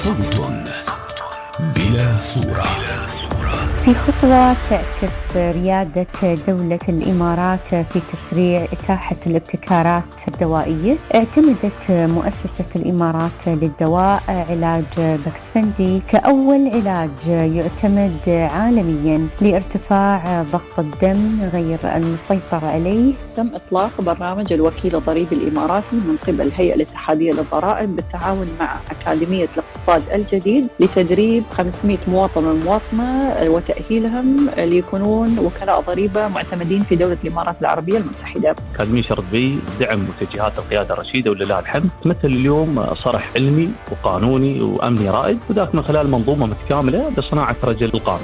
صوت بلا صورة. في خطوة تعكس ريادة دولة الإمارات في تسريع إتاحة الابتكارات الدوائية، اعتمدت مؤسسة الإمارات للدواء علاج باكسفندي كأول علاج يعتمد عالميا لارتفاع ضغط الدم غير المسيطر عليه. تم إطلاق برنامج الوكيل الضريبي الإماراتي من قبل الهيئة الاتحادية للضرائب بالتعاون مع أكاديمية الاقتصاد الجديد لتدريب 500 مواطن ومواطنة وتأهيلهم ليكونون وكلاء ضريبة معتمدين في دولة الإمارات العربية المتحدة. أكاديمية شرط بي دعم متجهات القيادة الرشيدة ولله الحمد، تمثل اليوم صرح علمي وقانوني وأمني رائد، وذاك من خلال منظومة متكاملة لصناعة رجل القانون.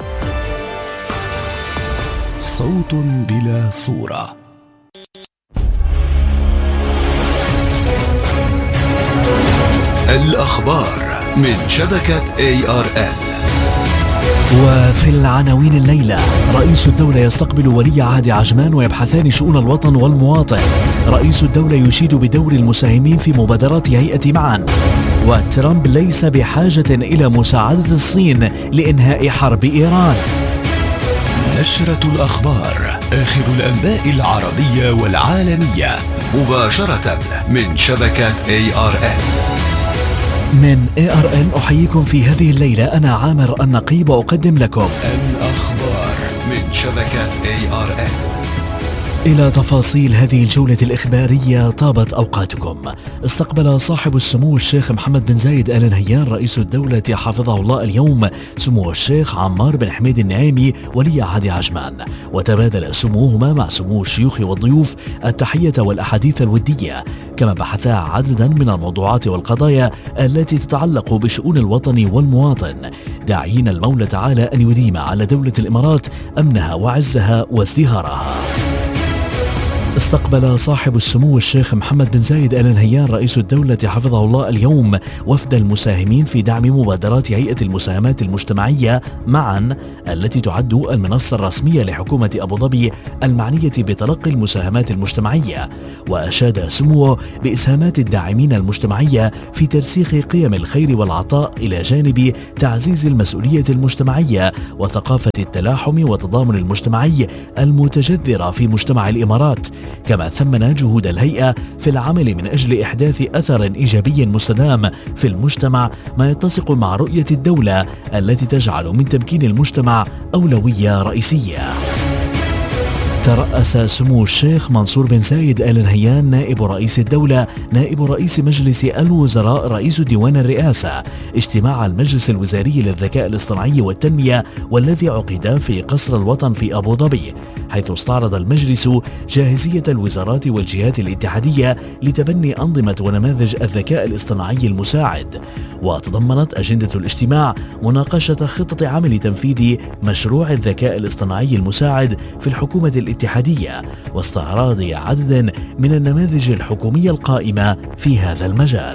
صوت بلا صورة. الأخبار من شبكة ARN. وفي العناوين الليلة: رئيس الدولة يستقبل ولي عهد عجمان ويبحثان شؤون الوطن والمواطن. رئيس الدولة يشيد بدور المساهمين في مبادرات هيئة معا. وترامب ليس بحاجة إلى مساعدة الصين لإنهاء حرب إيران. نشرة الأخبار، آخر الأنباء العربية والعالمية، مباشرة من شبكة ARN. من ARN أحييكم في هذه الليلة، أنا عامر النقيب وأقدم لكم الأخبار من شبكة ARN. إلى تفاصيل هذه الجولة الإخبارية، طابت أوقاتكم. استقبل صاحب السمو الشيخ محمد بن زايد آل نهيان رئيس الدولة حفظه الله اليوم سمو الشيخ عمار بن حميد النعيمي ولي عهد عجمان، وتبادل سموهما مع سمو الشيوخ والضيوف التحية والأحاديث الودية، كما بحثا عددا من الموضوعات والقضايا التي تتعلق بشؤون الوطن والمواطن، داعين المولى تعالى أن يديم على دولة الإمارات أمنها وعزها وازدهارها. استقبل صاحب السمو الشيخ محمد بن زايد آل نهيان رئيس الدولة حفظه الله اليوم وفد المساهمين في دعم مبادرات هيئة المساهمات المجتمعية معا، التي تعد المنصة الرسمية لحكومة أبو ظبي المعنية بتلقي المساهمات المجتمعية. وأشاد سموه بإسهامات الداعمين المجتمعية في ترسيخ قيم الخير والعطاء إلى جانب تعزيز المسؤولية المجتمعية وثقافة التلاحم والتضامن المجتمعي المتجذرة في مجتمع الإمارات، كما ثمن جهود الهيئة في العمل من أجل إحداث أثر إيجابي مستدام في المجتمع، ما يتسق مع رؤية الدولة التي تجعل من تمكين المجتمع أولوية رئيسية. ترأس سمو الشيخ منصور بن زايد آل نهيان نائب رئيس الدولة نائب رئيس مجلس الوزراء رئيس ديوان الرئاسة اجتماع المجلس الوزاري للذكاء الاصطناعي والتنمية، والذي عقد في قصر الوطن في أبو ظبي، حيث استعرض المجلس جاهزية الوزارات والجهات الاتحادية لتبني أنظمة ونماذج الذكاء الاصطناعي المساعد. وتضمنت أجندة الاجتماع مناقشة خطة عمل تنفيذ مشروع الذكاء الاصطناعي المساعد في الحكومة الاتحادية، واستعراض عدد من النماذج الحكومية القائمة في هذا المجال.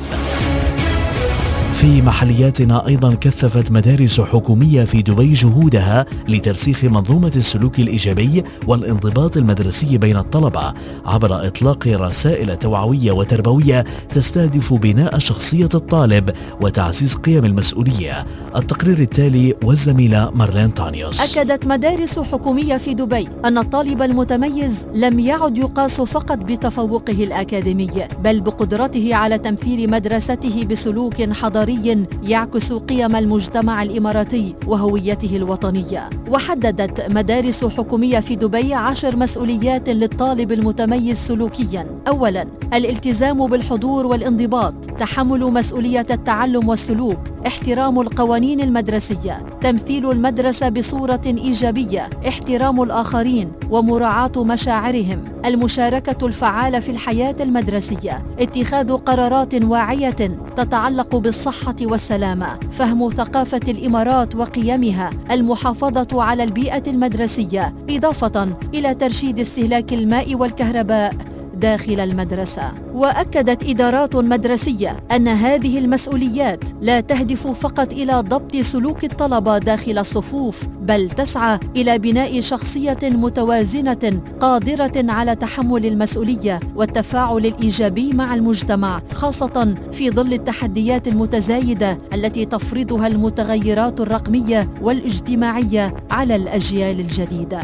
في محلياتنا أيضا كثفت مدارس حكومية في دبي جهودها لترسيخ منظومة السلوك الإيجابي والانضباط المدرسي بين الطلبة عبر إطلاق رسائل توعوية وتربوية تستهدف بناء شخصية الطالب وتعزيز قيم المسؤولية. التقرير التالي والزميلة مارلين تانيوس. أكدت مدارس حكومية في دبي أن الطالب المتميز لم يعد يقاس فقط بتفوقه الأكاديمي، بل بقدرته على تمثيل مدرسته بسلوك حضاري يعكس قيم المجتمع الإماراتي وهويته الوطنية. وحددت مدارس حكومية في دبي 10 مسؤوليات للطالب المتميز سلوكياً. أولاً، الالتزام بالحضور والانضباط، تحمل مسؤولية التعلم والسلوك، احترام القوانين المدرسية، تمثيل المدرسة بصورة إيجابية، احترام الآخرين ومراعاة مشاعرهم، المشاركة الفعالة في الحياة المدرسية، اتخاذ قرارات واعية تتعلق بالصحة والسلامة، فهم ثقافة الإمارات وقيمها، المحافظة على البيئة المدرسية، إضافة إلى ترشيد استهلاك الماء والكهرباء داخل المدرسة. وأكدت إدارات مدرسية أن هذه المسؤوليات لا تهدف فقط إلى ضبط سلوك الطلبة داخل الصفوف، بل تسعى إلى بناء شخصية متوازنة قادرة على تحمل المسؤولية والتفاعل الإيجابي مع المجتمع، خاصة في ظل التحديات المتزايدة التي تفرضها المتغيرات الرقمية والاجتماعية على الأجيال الجديدة.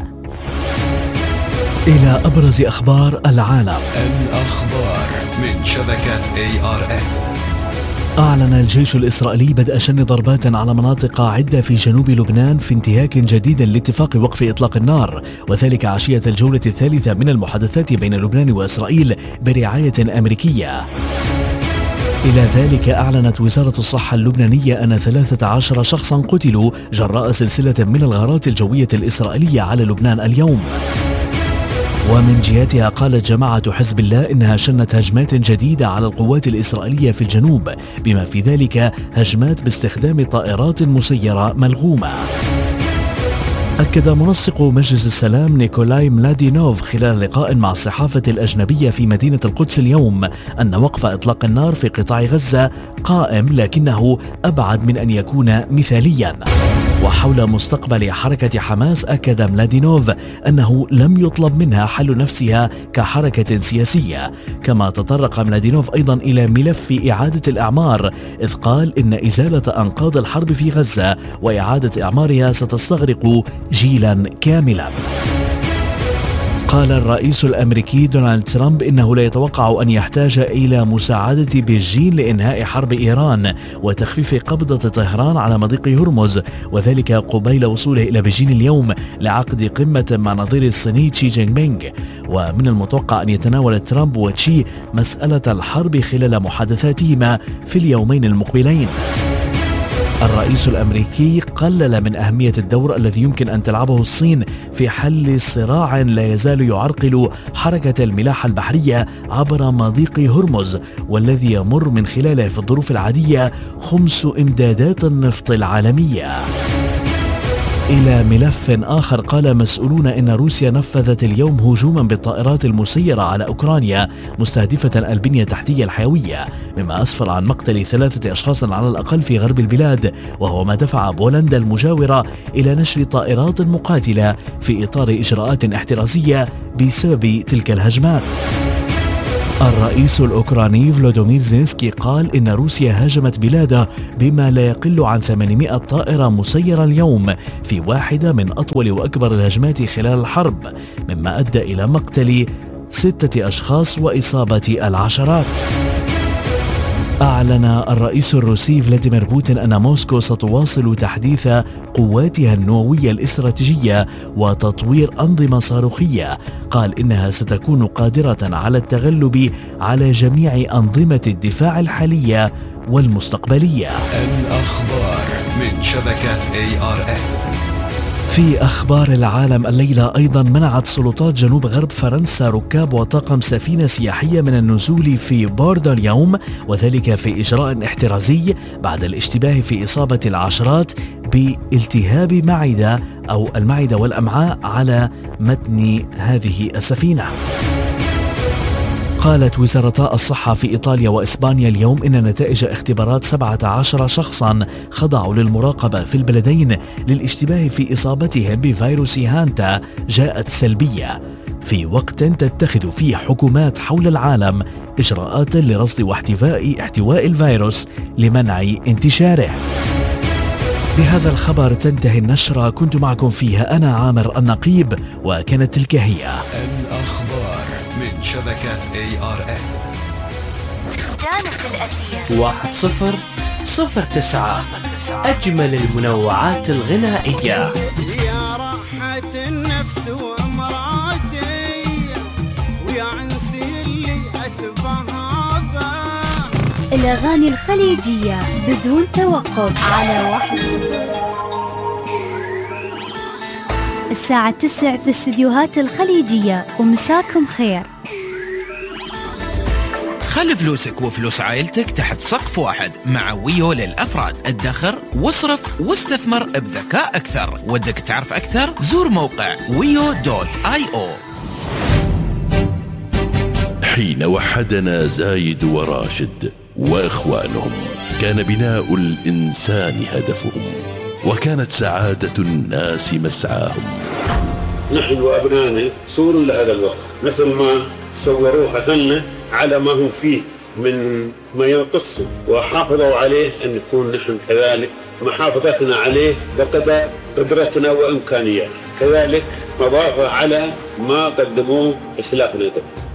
إلى أبرز أخبار العالم. الأخبار من شبكة ARN. أعلن الجيش الإسرائيلي بدء شن ضربات على مناطق عدة في جنوب لبنان في انتهاك جديد لاتفاق وقف إطلاق النار، وذلك عشية الجولة الثالثة من المحادثات بين لبنان وإسرائيل برعاية أمريكية. إلى ذلك أعلنت وزارة الصحة اللبنانية أن 13 شخصا قتلوا جراء سلسلة من الغارات الجوية الإسرائيلية على لبنان اليوم. ومن جهتها قالت جماعة حزب الله إنها شنت هجمات جديدة على القوات الإسرائيلية في الجنوب، بما في ذلك هجمات باستخدام طائرات مسيرة ملغومة. أكد منسق مجلس السلام نيكولاي ملادينوف خلال لقاء مع الصحافة الأجنبية في مدينة القدس اليوم أن وقف إطلاق النار في قطاع غزة قائم، لكنه أبعد من أن يكون مثاليا. وحول مستقبل حركة حماس أكد ملادينوف أنه لم يطلب منها حل نفسها كحركة سياسية. كما تطرق ملادينوف أيضا إلى ملف إعادة الإعمار، إذ قال إن إزالة أنقاض الحرب في غزة وإعادة إعمارها ستستغرق جيلا كاملا. قال الرئيس الأمريكي دونالد ترامب إنه لا يتوقع أن يحتاج إلى مساعدة بيجين لإنهاء حرب إيران وتخفيف قبضة طهران على مضيق هرمز، وذلك قبيل وصوله إلى بيجين اليوم لعقد قمة مع نظيره الصيني تشي جين بينغ. ومن المتوقع أن يتناول ترامب وتشي مسألة الحرب خلال محادثاتهما في اليومين المقبلين. الرئيس الأمريكي قلل من أهمية الدور الذي يمكن أن تلعبه الصين في حل صراع لا يزال يعرقل حركة الملاحة البحرية عبر مضيق هرمز، والذي يمر من خلاله في الظروف العادية خمس إمدادات النفط العالمية. إلى ملف آخر، قال مسؤولون إن روسيا نفذت اليوم هجوما بالطائرات المسيرة على أوكرانيا مستهدفة البنية التحتية الحيوية، مما أسفر عن مقتل 3 أشخاص على الأقل في غرب البلاد، وهو ما دفع بولندا المجاورة إلى نشر طائرات مقاتلة في إطار إجراءات احترازية بسبب تلك الهجمات. الرئيس الأوكراني فلودومير زيلينسكي قال إن روسيا هاجمت بلاده بما لا يقل عن 800 طائرة مسيرة اليوم في واحدة من أطول وأكبر الهجمات خلال الحرب، مما أدى إلى مقتل 6 أشخاص وإصابة العشرات. أعلن الرئيس الروسي فلاديمير بوتين أن موسكو ستواصل تحديث قواتها النووية الاستراتيجية وتطوير أنظمة صاروخية. قال إنها ستكون قادرة على التغلب على جميع أنظمة الدفاع الحالية والمستقبلية. الأخبار من شبكة ARN. في أخبار العالم الليلة أيضا، منعت سلطات جنوب غرب فرنسا ركاب وطاقم سفينة سياحية من النزول في بوردو اليوم، وذلك في إجراء احترازي بعد الاشتباه في إصابة العشرات بالتهاب معدة أو المعدة والأمعاء على متن هذه السفينة. قالت وزارتا الصحة في إيطاليا وإسبانيا اليوم إن نتائج اختبارات 17 شخصا خضعوا للمراقبة في البلدين للاشتباه في إصابتهم بفيروس هانتا جاءت سلبية، في وقت تتخذ فيه حكومات حول العالم إجراءات لرصد واحتواء الفيروس لمنع انتشاره. بهذا الخبر تنتهي النشرة، كنت معكم فيها أنا عامر النقيب، وكانت تلك هي الأخبار من شبكة ARN. كانت الأثير 1009 أجمل المنوعات الغنائية. يا راحة النفس وأمراضي ويا عنسي اللي أتبهى به. الأغاني الخليجية بدون توقف على 1 الساعة 9 في استديوهات الخليجية، ومساكم خير. خلي فلوسك وفلوس عائلتك تحت سقف واحد مع ويو للأفراد. ادخر واصرف واستثمر بذكاء أكثر. ودك تعرف أكثر؟ زور موقع wiyo.io. حين وحدنا زايد وراشد وإخوانهم كان بناء الإنسان هدفهم، وكانت سعادة الناس مسعاهم. نحن وأبنائنا صور لهذا الوقت، مثل ما صوروها لنا على ما هم فيه من ما ينقص، وحافظوا عليه أن نكون نحن كذلك محافظتنا عليه بقدر قدرتنا وإمكانياتنا، كذلك مضافة على ما قدموه إسلافنا.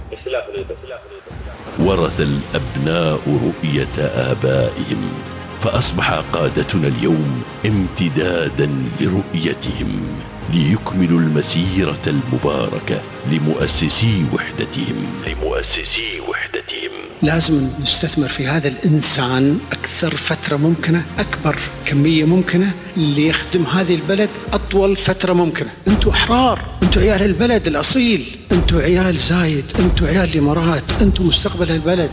ورث الأبناء رؤية آبائهم، فأصبح قادتنا اليوم امتدادا لرؤيتهم، ليكملوا المسيرة المباركة لمؤسسي وحدتهم. لازم نستثمر في هذا الإنسان أكثر فترة ممكنة، أكبر كمية ممكنة، ليخدم هذه البلد أطول فترة ممكنة. أنتوا أحرار، أنتوا عيال البلد الأصيل، أنتوا عيال زايد، أنتوا عيال الإمارات، أنتوا مستقبل البلد.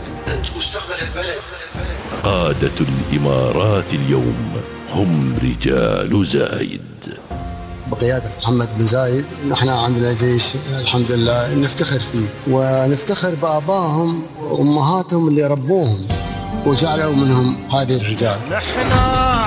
قادة الإمارات اليوم هم رجال زايد. بقيادة محمد بن زايد نحن عندنا جيش الحمد لله نفتخر فيه، ونفتخر بآبائهم وأمهاتهم اللي ربوهم وجعلوا منهم هذه الرجال.